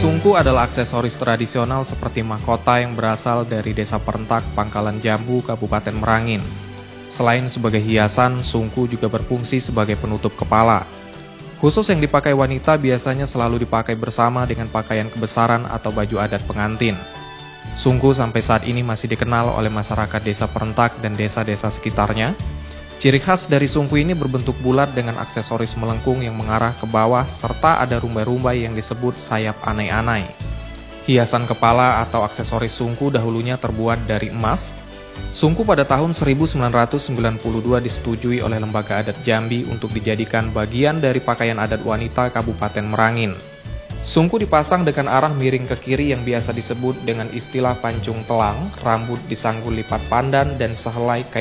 Sungku adalah aksesoris tradisional seperti mahkota yang berasal dari Desa Perentak, Pangkalan Jambu, Kabupaten Merangin. Selain sebagai hiasan, sungku juga berfungsi sebagai penutup kepala. Khusus yang dipakai wanita biasanya selalu dipakai bersama dengan pakaian kebesaran atau baju adat pengantin. Sungku sampai saat ini masih dikenal oleh masyarakat Desa Perentak dan desa-desa sekitarnya. Ciri khas dari sungku ini berbentuk bulat dengan aksesoris melengkung yang mengarah ke bawah serta ada rumbai-rumbai yang disebut sayap anai-anai. Hiasan kepala atau aksesoris sungku dahulunya terbuat dari emas. Sungku pada tahun 1992 disetujui oleh Lembaga Adat Jambi untuk dijadikan bagian dari pakaian adat wanita Kabupaten Merangin. Sungku dipasang dengan arah miring ke kiri yang biasa disebut dengan istilah pancung telang, rambut disanggul lipat pandan dan sehelai kain